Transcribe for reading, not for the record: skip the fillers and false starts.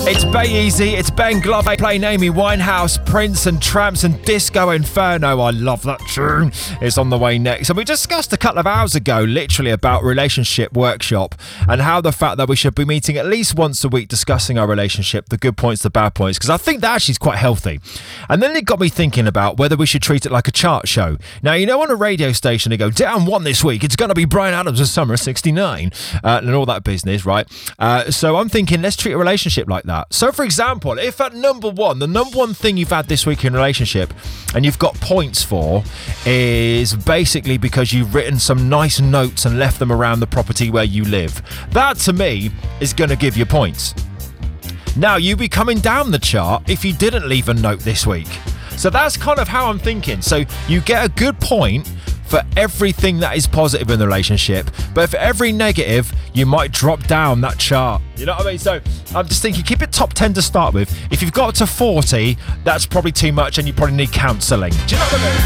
It's Bay Easy, it's Ben Glover playing Amy Winehouse, Prince and Tramps and Disco Inferno. I love that tune. It's on the way next. And we discussed a couple of hours ago, literally, about relationship workshop and how the fact that we should be meeting at least once a week discussing our relationship, the good points, the bad points, because I think that actually is quite healthy. And then it got me thinking about whether we should treat it like a chart show. Now, you know, on a radio station, they go, down one this week, it's going to be Bryan Adams' Summer 69 and all that business, right? So I'm thinking, let's treat a relationship like that. So, for example, if at number one, the number one thing you've had this week in a relationship and you've got points for is basically because you've written some nice notes and left them around the property where you live, that to me is going to give you points. Now, you'd be coming down the chart if you didn't leave a note this week. So that's kind of how I'm thinking. So you get a good point for everything that is positive in the relationship, but for every negative, you might drop down that chart. You know what I mean? So I'm just thinking, keep it top 10 to start with. If you've got to 40, that's probably too much and you probably need counselling. Do you know what I mean?